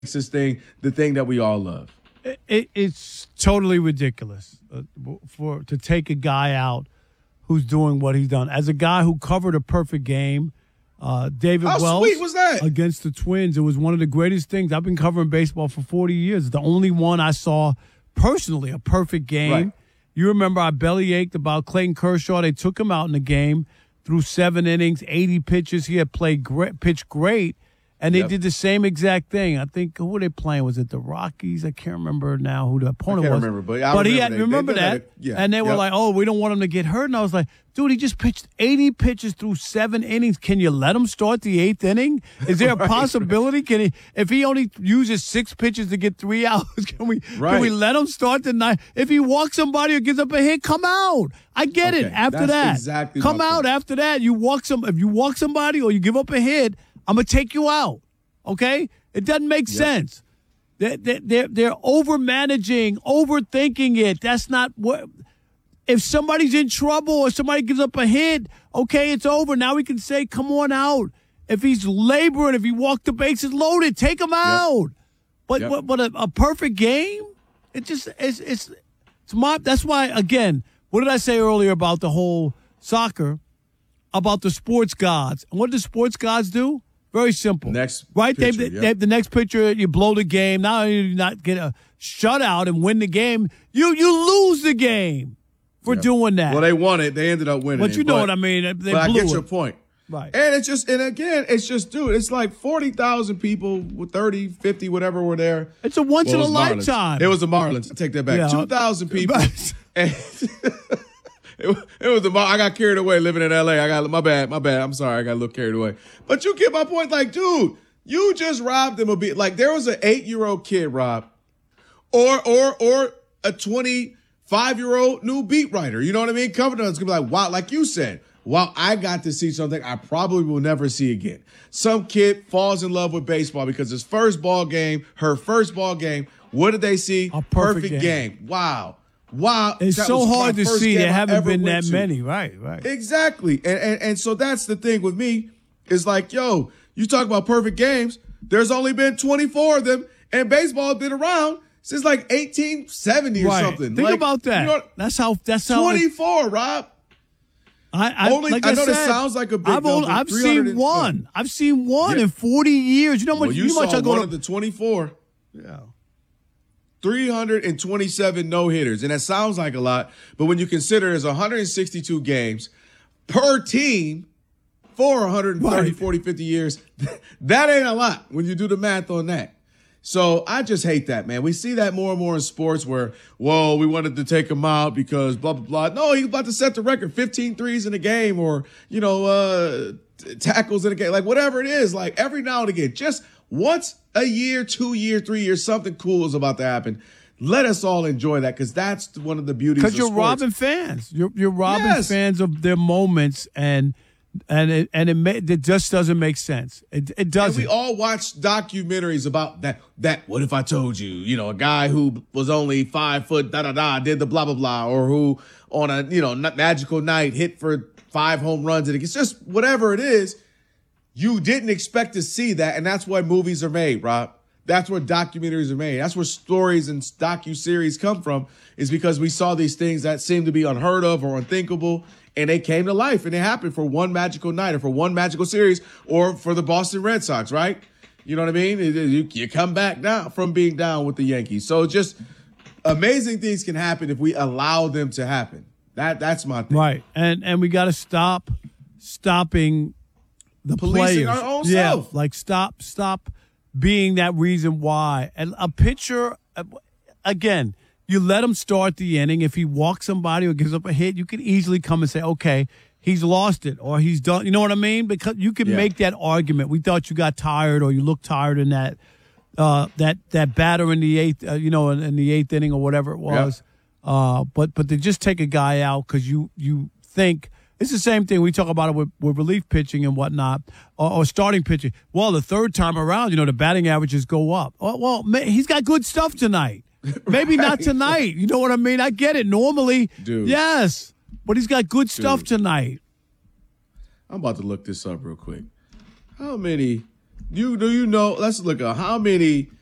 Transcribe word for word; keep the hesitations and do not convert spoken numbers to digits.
this thing the thing that we all love. It, it, it's totally ridiculous uh, for to take a guy out who's doing what he's done. As a guy who covered a perfect game, uh, David How Wells sweet was that? against the Twins, it was one of the greatest things. I've been covering baseball for forty years. The only one I saw personally, a perfect game. Right. You remember I belly ached about Clayton Kershaw. They took him out in the game through seven innings, eighty pitches. He had played great, pitched great. And they Yep. did the same exact thing. I think, who were they playing? Was it the Rockies? I can't remember now who the opponent I can't was. remember, but I but he remember had, they- remember they did that? that, yeah. And they were Yep. like, oh, we don't want him to get hurt. And I was like, dude, he just pitched eighty pitches through seven innings. Can you let him start the eighth inning? Is there a Right. possibility? Can he, if he only uses six pitches to get three outs, can we, Right. can we let him start the ninth? If he walks somebody or gives up a hit, come out. I get it. Okay, After that's that, exactly come my out point. after that. You walk some. If you walk somebody or you give up a hit, I'm gonna take you out. Okay, it doesn't make Yep. sense. They're, they're, they're over managing, overthinking it. That's not what. If somebody's in trouble or somebody gives up a hit, okay, it's over. Now we can say, come on out. If he's laboring, if he walked the bases loaded, take him out. But Yep. but, but a, a perfect game, it just it's it's it's my. That's why again. What did I say earlier about the whole soccer? About the sports gods. And what do the sports gods do? Very simple. Next right? They, picture, they, yep. the next picture, you blow the game. Not only do you not get a shutout and win the game, you you lose the game for Yep. doing that. Well, they won it. They ended up winning. but it, you know what I mean. They but blew I get it. your point. Right. And it's just, and again, it's just, dude, it's like forty thousand people with thirty, fifty, whatever were there. It's a once Well, in it a was Marlins. lifetime. It was the Marlins. I take that back. Yeah. two thousand people. and it, was- it was the Mar- I got carried away living in L A. I got, my bad, my bad. I'm sorry. I got a little carried away. But you get my point. Like, dude, you just robbed them a bit. Like, there was an eight-year-old kid, Rob, or, or, or a twenty-five-year-old new beat writer. You know what I mean? Coming to us, gonna be like, wow, like you said, wow, I got to see something I probably will never see again. Some kid falls in love with baseball because his first ball game, her first ball game, what did they see? A perfect game. game. Wow. Wow. It's That so was my hard to first see. game There I haven't ever been went that to. many. Right, right. Exactly. And, and and so that's the thing with me is like, yo, you talk about perfect games. There's only been twenty-four of them, and baseball has been around since like eighteen seventy or Right. something. Think Like, about that. you know, that's how. That's how. twenty-four, Rob. I, I, Only- like I I know said, this sounds like a big I've, only, number, I've three hundred seen and- one. I've seen one Yeah. in forty years. You know how much, Well, you, you know how much saw I go one to. of the twenty-four. Yeah. three hundred twenty-seven no-hitters, and that sounds like a lot, but when you consider there's one hundred sixty-two games per team for one hundred thirty, Right. forty, fifty years, that ain't a lot when you do the math on that. So I just hate that, man. We see that more and more in sports where, whoa, we wanted to take him out because blah, blah, blah. No, he's about to set the record, fifteen threes in a game or, you know, uh, t- tackles in a game, like whatever it is, like every now and again, just once a year, two years, three years, something cool is about to happen. Let us all enjoy that because that's one of the beauties of Because you're sports. robbing fans. You're you're robbing Yes. fans of their moments, and and it and it, ma- it just doesn't make sense. It it And doesn't. we all watch documentaries about that. That what if I told you? You know, a guy who was only five foot, da da da, did the blah blah blah, or who on a you know n- magical night hit for five home runs. And it's just whatever it is. You didn't expect to see that, and that's why movies are made, Rob. That's where documentaries are made. That's where stories and docu-series come from, is because we saw these things that seemed to be unheard of or unthinkable, and they came to life, and it happened for one magical night or for one magical series or for the Boston Red Sox, right? You know what I mean? It- it- You, you come back down from being down with the Yankees. So just amazing things can happen if we allow them to happen. That That's my thing. Right, and and we got to stop stopping the Policing players. our own yeah, self. like stop stop being that reason why. And a pitcher, uh, again, you let him start the inning. If he walks somebody or gives up a hit, you can easily come and say, okay, he's lost it or he's done. You know what I mean? Because you can Yeah. make that argument. We thought you got tired or you looked tired in that uh, that that batter in the eighth, uh, you know, in, in the eighth inning or whatever it was. Uh, but but to just take a guy out because you you think it's the same thing. We talk about it with, with relief pitching and whatnot, or, or starting pitching. Well, the third time around, you know, the batting averages go up. Oh, well, ma- he's got good stuff tonight. Maybe not tonight. You know what I mean? I get it. Normally, Dude. yes, but he's got good stuff Dude. tonight. I'm about to look this up real quick. How many? You do you know? Let's look at how many